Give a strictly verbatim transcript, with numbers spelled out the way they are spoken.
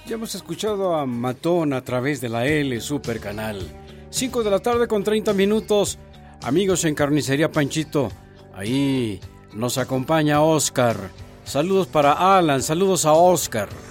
Ya hemos escuchado a Matón a través de la L Super Canal. cinco de la tarde con treinta minutos. Amigos en Carnicería Panchito, ahí nos acompaña Oscar. Saludos para Alan, saludos a Oscar.